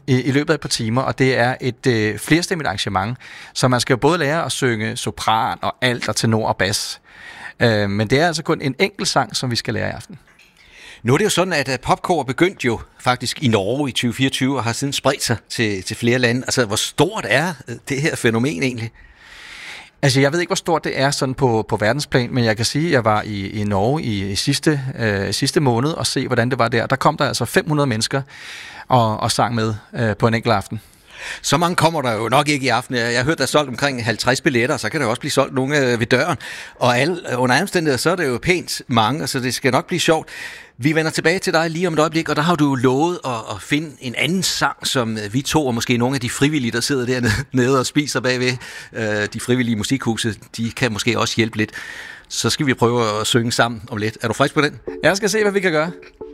i løbet af et par timer, og det er et flerstemmigt arrangement, så man skal jo både lære at synge sopran og alt og tenor og bas. Men det er altså kun en enkelt sang, som vi skal lære i aften. Nu er det jo sådan, at popkor begyndte jo faktisk i Norge i 2024 og har siden spredt sig til flere lande. Altså, hvor stort er det her fænomen egentlig? Altså, jeg ved ikke, hvor stort det er sådan på verdensplan, men jeg kan sige, at jeg var i Norge i sidste måned og se, hvordan det var der. Der kom der altså 500 mennesker og sang med på en enkelt aften. Så mange kommer der jo nok ikke i aften. Jeg har hørt, der er solgt omkring 50 billetter, så kan der også blive solgt nogle ved døren. Og under omstændigheder, så er det jo pænt mange, så det skal nok blive sjovt. Vi vender tilbage til dig lige om et øjeblik, og der har du jo lovet at finde en anden sang, som vi to og måske nogle af de frivillige, der sidder dernede og spiser bagved de frivillige musikhuse, de kan måske også hjælpe lidt. Så skal vi prøve at synge sammen om lidt. Er du frisk på den? Jeg skal se, hvad vi kan gøre.